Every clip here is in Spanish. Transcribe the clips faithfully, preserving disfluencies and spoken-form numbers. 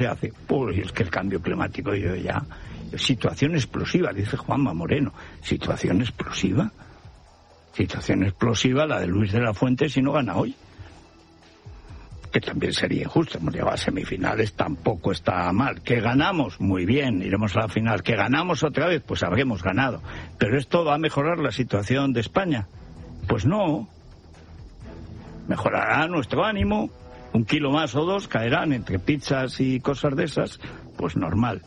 se hace? Pues es que el cambio climático, yo ya... Situación explosiva, dice Juanma Moreno. ¿Situación explosiva? Situación explosiva la de Luis de la Fuente si no gana hoy. Que también sería injusto. Hemos llegado a semifinales, tampoco está mal. ¿Que ganamos? Muy bien, iremos a la final. ¿Que ganamos otra vez? Pues habremos ganado. ¿Pero esto va a mejorar la situación de España? Pues no. Mejorará nuestro ánimo. Un kilo más o dos caerán entre pizzas y cosas de esas. Pues normal.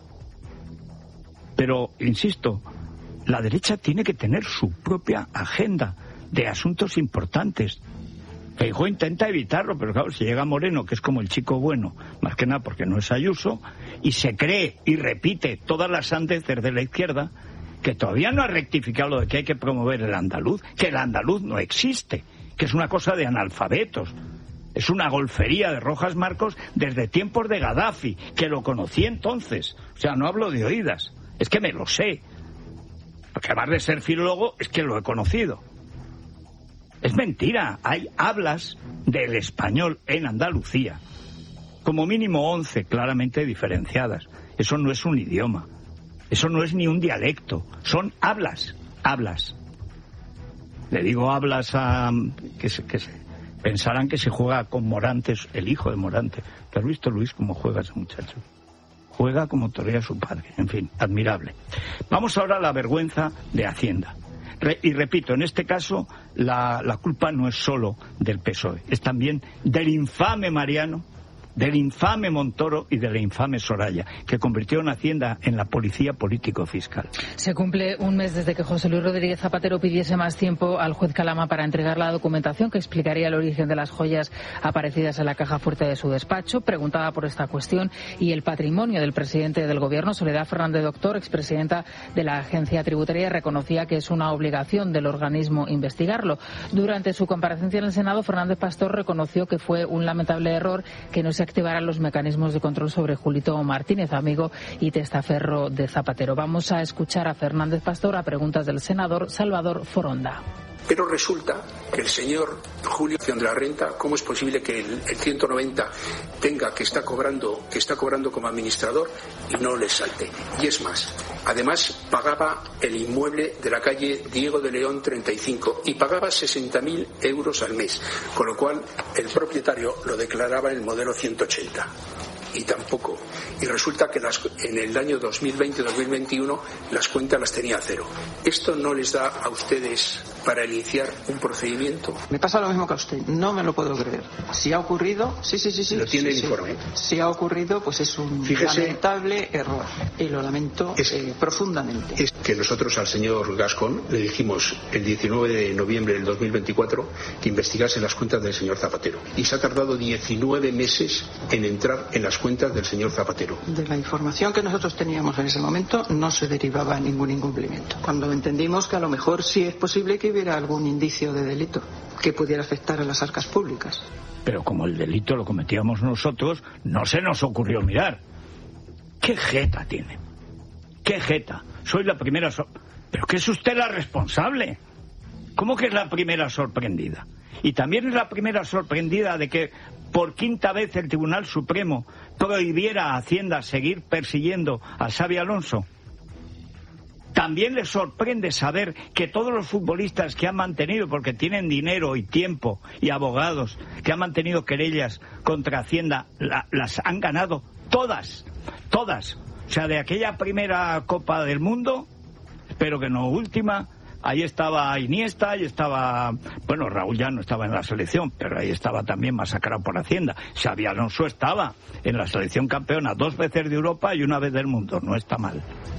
Pero, insisto, la derecha tiene que tener su propia agenda de asuntos importantes. Feijóo intenta evitarlo, pero claro, si llega Moreno, que es como el chico bueno, más que nada porque no es Ayuso, y se cree y repite todas las sandeces de la izquierda, que todavía no ha rectificado lo de que hay que promover el andaluz, que el andaluz no existe, que es una cosa de analfabetos. Es una golfería de Rojas Marcos desde tiempos de Gaddafi, que lo conocí entonces. O sea, no hablo de oídas. Es que me lo sé. Porque además de ser filólogo, es que lo he conocido. Es mentira. Hay hablas del español en Andalucía. Como mínimo once claramente diferenciadas. Eso no es un idioma. Eso no es ni un dialecto. Son hablas. Hablas. Le digo hablas a... que se, que se, pensarán que se juega con Morantes, el hijo de Morante. ¿Te has visto, Luis, cómo juega ese muchacho? Juega como torea su padre, en fin, admirable. Vamos ahora a la vergüenza de Hacienda. Re, y repito, en este caso la, la culpa no es solo del P S O E, es también del infame Mariano, del infame Montoro y de la infame Soraya, que convirtieron Hacienda en la policía político-fiscal. Se cumple un mes desde que José Luis Rodríguez Zapatero pidiese más tiempo al juez Calama para entregar la documentación que explicaría el origen de las joyas aparecidas en la caja fuerte de su despacho. Preguntada por esta cuestión y el patrimonio del presidente del Gobierno, Soledad Fernández Doctor, expresidenta de la Agencia Tributaria, reconocía que es una obligación del organismo investigarlo. Durante su comparecencia en el Senado, Fernández Pastor reconoció que fue un lamentable error que no se activarán los mecanismos de control sobre Julito Martínez, amigo y testaferro de Zapatero. Vamos a escuchar a Fernández Pastor a preguntas del senador Salvador Foronda. Pero resulta que el señor Julio de la Renta, ¿cómo es posible que el, el ciento noventa tenga que está cobrando que está cobrando como administrador y no le salte? Y es más, además pagaba el inmueble de la calle Diego de León treinta y cinco y pagaba sesenta mil euros al mes, con lo cual el propietario lo declaraba en el modelo ciento ochenta. Y tampoco. Y resulta que las, en el año dos mil veinte dos mil veintiuno las cuentas las tenía a cero. ¿Esto no les da a ustedes para iniciar un procedimiento? Me pasa lo mismo que a usted. No me lo puedo creer. Si ha ocurrido, sí, sí, sí, sí. Lo tiene sí, el informe. Sí. Si ha ocurrido, pues es un Fíjese, lamentable error. Y lo lamento es, eh, profundamente. Es que nosotros al señor Gascón le dijimos el diecinueve de noviembre del dos mil veinticuatro que investigase las cuentas del señor Zapatero. Y se ha tardado diecinueve meses en entrar en las cuentas del señor Zapatero. De la información que nosotros teníamos en ese momento no se derivaba ningún incumplimiento. Cuando entendimos que a lo mejor sí es posible que hubiera algún indicio de delito que pudiera afectar a las arcas públicas. Pero como el delito lo cometíamos nosotros, no se nos ocurrió mirar. ¿Qué jeta tiene? ¿Qué jeta? Soy la primera... So- ¿Pero qué es usted la responsable? ¿Cómo que es la primera sorprendida? Y también es la primera sorprendida de que por quinta vez el Tribunal Supremo prohibiera a Hacienda seguir persiguiendo a Xabi Alonso. También les sorprende saber que todos los futbolistas que han mantenido, porque tienen dinero y tiempo y abogados, que han mantenido querellas contra Hacienda, la, las han ganado todas, todas. O sea, de aquella primera Copa del Mundo, espero que no última, ahí estaba Iniesta, ahí estaba... Bueno, Raúl ya no estaba en la selección, pero ahí estaba también masacrado por Hacienda. Xabi Alonso estaba en la selección campeona dos veces de Europa y una vez del mundo. No está mal.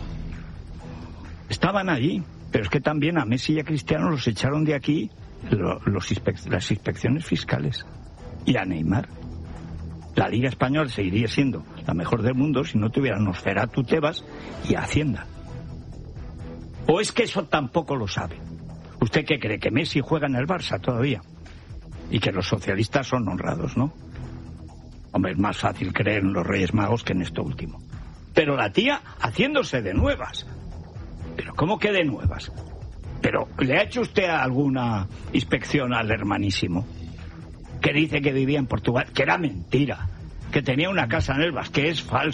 Estaban allí, pero es que también a Messi y a Cristiano los echaron de aquí los, los inspec- las inspecciones fiscales. Y a Neymar. La Liga Española seguiría siendo la mejor del mundo si no tuvieran Nosferatu, Tebas y Hacienda. ¿O es que eso tampoco lo sabe? ¿Usted qué cree? ¿Que Messi juega en el Barça todavía? Y que los socialistas son honrados, ¿no? Hombre, es más fácil creer en los Reyes Magos que en esto último. Pero la tía haciéndose de nuevas. ¿Pero cómo que de nuevas? ¿Pero le ha hecho usted alguna inspección al hermanísimo? Que dice que vivía en Portugal, que era mentira. que tenía una casa en Elvas, que es falso.